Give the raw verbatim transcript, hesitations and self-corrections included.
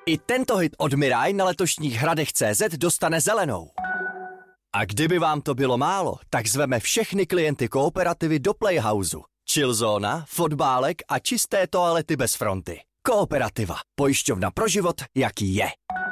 I tento hit od Mirai na letošních hradech tečka cé zet dostane zelenou. A kdyby vám to bylo málo, tak zveme všechny klienty Kooperativy do Playhouseu. Chillzóna, fotbálek a čisté toalety bez fronty. Kooperativa. Pojišťovna pro život, jaký je.